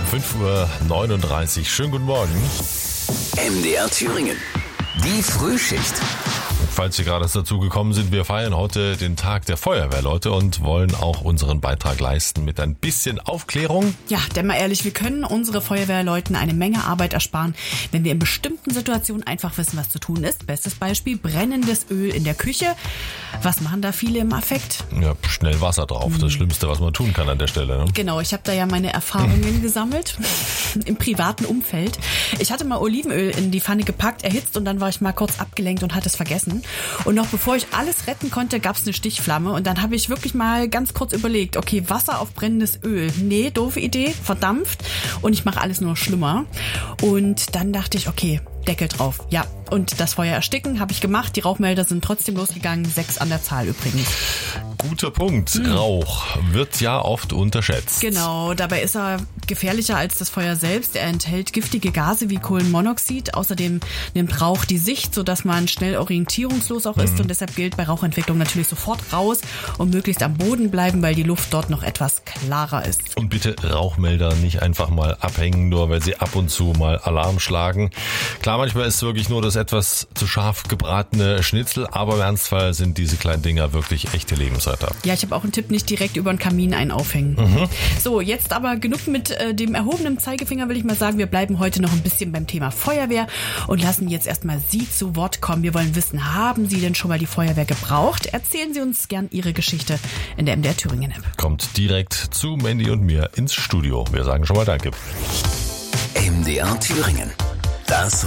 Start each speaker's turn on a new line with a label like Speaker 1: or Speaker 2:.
Speaker 1: 5:39 Uhr. Schönen guten Morgen.
Speaker 2: MDR Thüringen. Die Frühschicht.
Speaker 1: Falls Sie gerade dazu gekommen sind, wir feiern heute den Tag der Feuerwehrleute und wollen auch unseren Beitrag leisten mit ein bisschen Aufklärung.
Speaker 3: Ja, denn mal ehrlich, wir können unsere Feuerwehrleuten eine Menge Arbeit ersparen, wenn wir in bestimmten Situationen einfach wissen, was zu tun ist. Bestes Beispiel, brennendes Öl in der Küche. Was machen da viele im Affekt?
Speaker 1: Ja, schnell Wasser drauf. Das Schlimmste, was man tun kann an der Stelle. Ne?
Speaker 3: Genau, ich habe da ja meine Erfahrungen gesammelt im privaten Umfeld. Ich hatte mal Olivenöl in die Pfanne gepackt, erhitzt und dann war ich mal kurz abgelenkt und hatte es vergessen. Und noch bevor ich alles retten konnte, gab es eine Stichflamme. Und dann habe ich wirklich mal ganz kurz überlegt, okay, Wasser auf brennendes Öl. Nee, doofe Idee, verdampft. Und ich mache alles nur schlimmer. Und dann dachte ich, okay, Deckel drauf. Ja, und das Feuer ersticken habe ich gemacht. Die Rauchmelder sind trotzdem losgegangen. 6 an der Zahl übrigens.
Speaker 1: Guter Punkt. Rauch wird ja oft unterschätzt.
Speaker 3: Genau, dabei ist er gefährlicher als das Feuer selbst. Er enthält giftige Gase wie Kohlenmonoxid. Außerdem nimmt Rauch die Sicht, sodass man schnell orientierungslos auch ist. Und deshalb gilt bei Rauchentwicklung natürlich sofort raus und möglichst am Boden bleiben, weil die Luft dort noch etwas klarer ist.
Speaker 1: Und bitte Rauchmelder nicht einfach mal abhängen, nur weil sie ab und zu mal Alarm schlagen. Klar, manchmal ist wirklich nur das etwas zu scharf gebratene Schnitzel, aber im Ernstfall sind diese kleinen Dinger wirklich echte Lebensretter.
Speaker 3: Ja, ich habe auch einen Tipp, nicht direkt über den Kamin einen aufhängen. So, jetzt aber genug mit dem erhobenen Zeigefinger, will ich mal sagen. Wir bleiben heute noch ein bisschen beim Thema Feuerwehr und lassen jetzt erstmal Sie zu Wort kommen. Wir wollen wissen, haben Sie denn schon mal die Feuerwehr gebraucht? Erzählen Sie uns gern Ihre Geschichte in der MDR Thüringen App.
Speaker 1: Kommt direkt zu Mandy und mir ins Studio. Wir sagen schon mal Danke.
Speaker 2: MDR Thüringen. Das